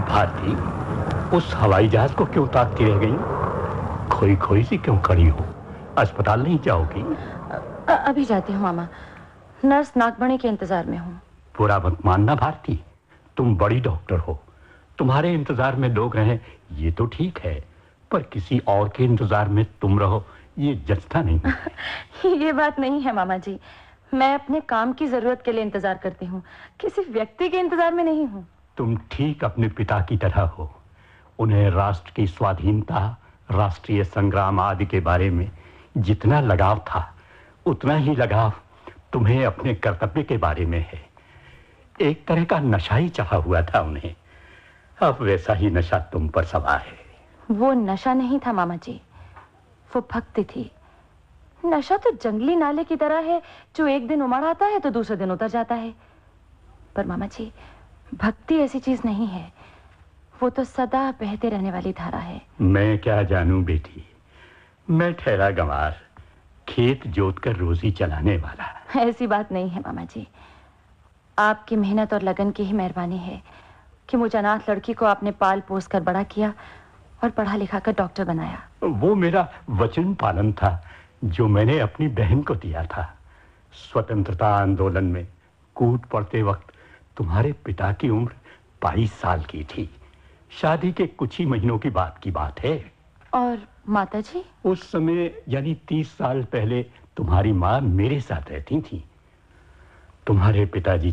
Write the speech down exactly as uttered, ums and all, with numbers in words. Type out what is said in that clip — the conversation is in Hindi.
भारती, उस हवाई जहाज को क्यों ताकती रह गई? खोई खोई सी क्यों खड़ी हो? अस्पताल नहीं जाओगी? अ, अभी जाती हूँ मामा। नर्स नागमणि के इंतजार में हूँ। बुरा मत मानना भारती, तुम बड़ी डॉक्टर हो, तुम्हारे इंतजार में लोग रहें ये तो ठीक है, पर किसी और के इंतजार में तुम रहो ये जचता नहीं है। ये बात नहीं है मामा जी, मैं अपने काम की जरूरत के लिए इंतजार करती हूँ, किसी व्यक्ति के इंतजार में नहीं हूँ। तुम ठीक अपने पिता की तरह हो। उन्हें राष्ट्र की स्वाधीनता, राष्ट्रीय संग्राम आदि के बारे में जितना लगाव था, उतना ही लगाव तुम्हें अपने कर्तव्य के बारे में है। एक तरह का नशा ही चढ़ा हुआ था उन्हें, अब वैसा ही नशा तुम पर सवार है। वो नशा नहीं था मामा जी, वो भक्ति थी। नशा तो जंगली नाले की तरह है, जो एक दिन उमड़ आता है तो दूसरे दिन उतर जाता है। पर मामा जी, भक्ति ऐसी चीज नहीं है, वो तो सदा बहते रहने वाली धारा है। मैं क्या जानूं बेटी, मैं ठहरा गंवार, खेत जोत कर रोजी चलाने वाला। ऐसी बात नहीं है मामा जी, आपकी मेहनत और लगन की ही मेहरबानी है कि मुझे अनाथ लड़की को आपने पाल पोस कर बड़ा किया और पढ़ा लिखा कर डॉक्टर बनाया। वो मेरा वचन पालन था जो मैंने अपनी बहन को दिया था। स्वतंत्रता आंदोलन में कूद पड़ते वक्त तुम्हारे पिता की उम्र बाईस साल की थी। शादी के कुछ ही महीनों की बात की बात है। और माताजी? उस समय यानी तीस साल पहले तुम्हारी माँ मेरे साथ रहती थी। तुम्हारे पिताजी